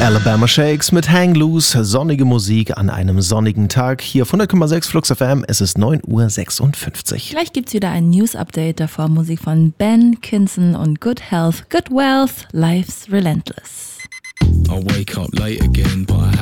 Alabama Shakes mit Hang Loose, sonnige Musik an einem sonnigen Tag. Hier auf 100,6 Flux FM, es ist 9:56 Uhr. Gleich gibt's wieder ein News-Update, davor Musik von Ben Kinson und Good Health, Good Wealth, Life's Relentless. I wake up late again, but I